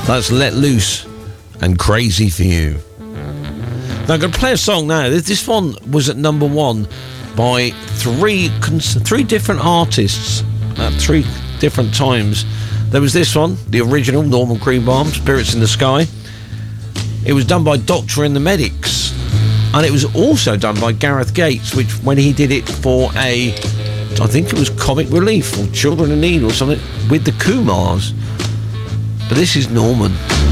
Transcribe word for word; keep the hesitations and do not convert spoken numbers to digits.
That's Let Loose and Crazy for You. Now I'm going to play a song now. This one was at number one by three three different artists at three different times. There was this one, the original, Norman Greenbaum, Spirits in the Sky. It was done by Doctor and the Medics. And it was also done by Gareth Gates, which when he did it for a, I think it was Comic Relief or Children in Need or something, with the Kumars. But this is Norman.